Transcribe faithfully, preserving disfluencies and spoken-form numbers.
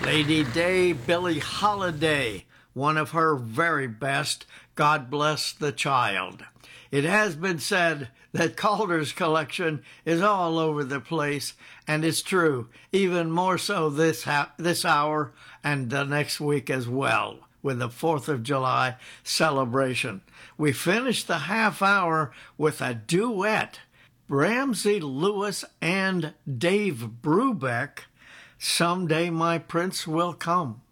Lady Day, Billie Holiday, one of her very best, God Bless the Child. It has been said that Calder's collection is all over the place, and it's true, even more so this ha- this hour and the next week as well, with the fourth of July celebration. We finished the half hour with a duet, Ramsey Lewis and Dave Brubeck, Someday My Prince Will Come.